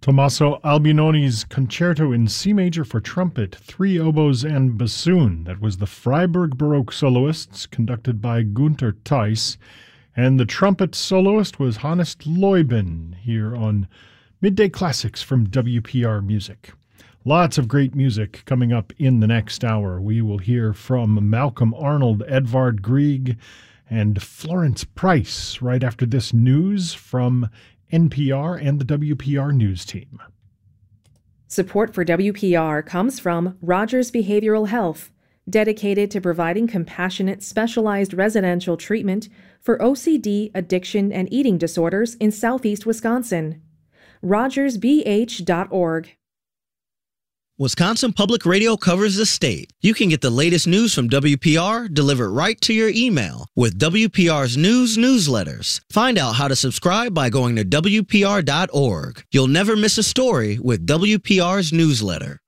Tommaso Albinoni's Concerto in C major for trumpet, 3 oboes and bassoon. That was the Freiburg Baroque Soloists, conducted by Gunther Theiss. And the trumpet soloist was Hannes Leuben, here on Midday Classics from WPR Music. Lots of great music coming up in the next hour. We will hear from Malcolm Arnold, Edvard Grieg, and Florence Price right after this news from NPR and the WPR News team. Support for WPR comes from Rogers Behavioral Health, dedicated to providing compassionate, specialized residential treatment for OCD, addiction, and eating disorders in Southeast Wisconsin. RogersBH.org. Wisconsin Public Radio covers the state. You can get the latest news from WPR delivered right to your email with WPR's news newsletters. Find out how to subscribe by going to WPR.org. You'll never miss a story with WPR's newsletter.